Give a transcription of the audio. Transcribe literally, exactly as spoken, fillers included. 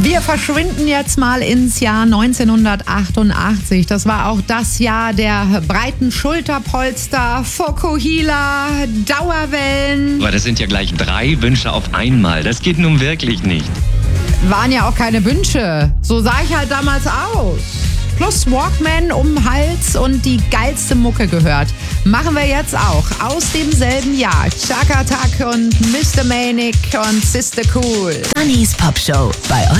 Wir verschwinden jetzt mal ins Jahr neunzehnhundertachtundachtzig. Das war auch das Jahr der breiten Schulterpolster, Fokuhila, Dauerwellen. Aber das sind ja gleich drei Wünsche auf einmal. Das geht nun wirklich nicht. Waren ja auch keine Wünsche. So sah ich halt damals aus. Plus Walkman um den Hals und die geilste Mucke gehört. Machen wir jetzt auch aus demselben Jahr. Chaka Tak und Mister Manic und Sister Cool. Sunny's Pop Show bei euch.